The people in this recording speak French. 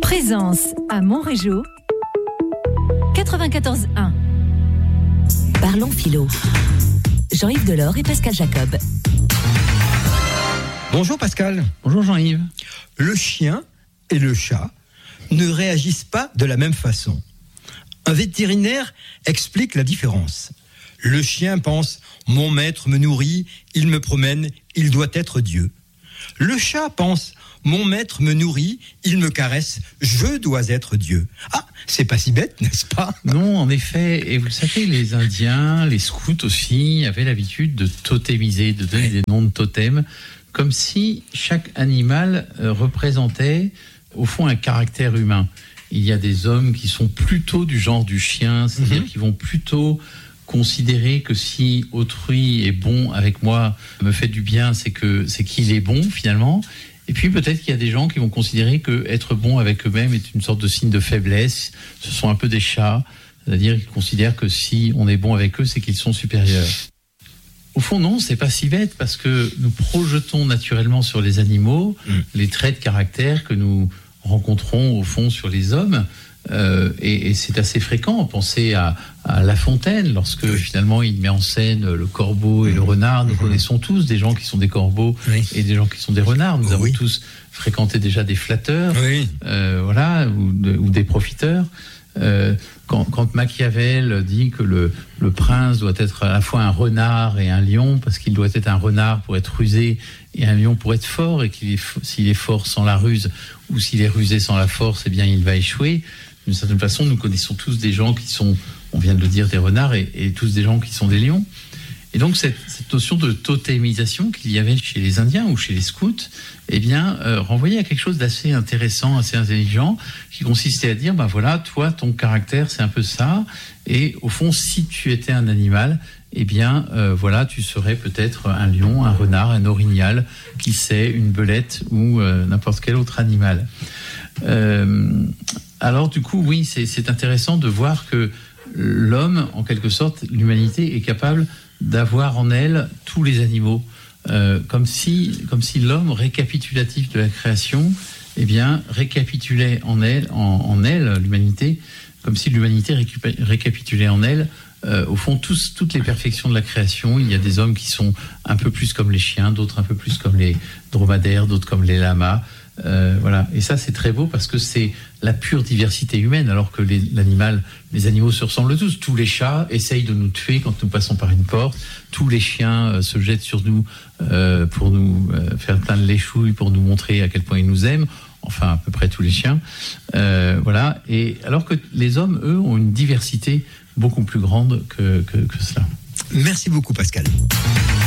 Présence à Montrégeau 94.1. Parlons philo. Jean-Yves Delors et Pascal Jacob. Bonjour Pascal. Bonjour Jean-Yves. Le chien et le chat ne réagissent pas de la même façon. Un vétérinaire explique la différence. Le chien pense « mon maître me nourrit, il me promène, il doit être Dieu ». Le chat pense « mon maître me nourrit, il me caresse, je dois être Dieu ». Ah, c'est pas si bête, n'est-ce pas ? Non, en effet, et vous le savez, les Indiens, les scouts aussi, avaient l'habitude de totémiser, de donner des noms de totems, comme si chaque animal représentait au fond un caractère humain. Il y a des hommes qui sont plutôt du genre du chien, c'est-à-dire qui vont plutôt considérer que si autrui est bon avec moi, me fait du bien, c'est qu'il est bon finalement. Et puis peut-être qu'il y a des gens qui vont considérer que être bon avec eux-mêmes est une sorte de signe de faiblesse. Ce sont un peu des chats, c'est-à-dire qu'ils considèrent que si on est bon avec eux, c'est qu'ils sont supérieurs. Au fond, non, c'est pas si bête parce que nous projetons naturellement sur les animaux les traits de caractère que nous rencontrons au fond sur les hommes. Et c'est assez fréquent. Pensez à La Fontaine, lorsque finalement il met en scène le corbeau et le renard. Nous connaissons tous des gens qui sont des corbeaux et des gens qui sont des renards. Nous avons tous fréquenté déjà des flatteurs, ou des profiteurs. Quand Machiavel dit que le prince doit être à la fois un renard et un lion, parce qu'il doit être un renard pour être rusé et un lion pour être fort, et s'il est fort sans la ruse ou s'il est rusé sans la force, eh bien il va échouer. D'une certaine façon, nous connaissons tous des gens qui sont, on vient de le dire, des renards et tous des gens qui sont des lions. Et donc cette notion de totémisation qu'il y avait chez les Indiens ou chez les scouts, eh bien, renvoyait à quelque chose d'assez intéressant, assez intelligent, qui consistait à dire, ben voilà, toi, ton caractère, c'est un peu ça, et au fond, si tu étais un animal, eh bien, voilà, tu serais peut-être un lion, un renard, un orignal, qui sait, une belette ou n'importe quel autre animal. Alors, du coup, oui, c'est intéressant de voir que l'homme, en quelque sorte, l'humanité est capable d'avoir en elle tous les animaux, comme si l'homme récapitulatif de la création, eh bien, récapitulait en elle, l'humanité, comme si l'humanité récapitulait en elle, au fond, toutes les perfections de la création. Il y a des hommes qui sont un peu plus comme les chiens, d'autres un peu plus comme les dromadaires, d'autres comme les lamas. Voilà. Et ça, c'est très beau parce que c'est la pure diversité humaine, alors que les animaux se ressemblent tous. Tous les chats essayent de nous tuer quand nous passons par une porte. Tous les chiens se jettent sur nous pour nous faire plein de léchouilles, pour nous montrer à quel point ils nous aiment. Enfin, à peu près tous les chiens. Voilà. Et alors que les hommes, eux, ont une diversité beaucoup plus grande que cela. Merci beaucoup, Pascal.